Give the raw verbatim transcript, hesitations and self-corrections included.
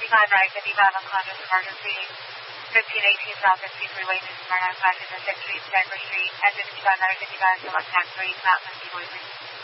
fifty-five right, fifty-five on Congress Emergency, fifteen eighteen Southeast Freeway, New Smyrna, passing the sixth Street, Cypress Street, at fifty-five right, fifty-five, select tax three, Mountain, Boise.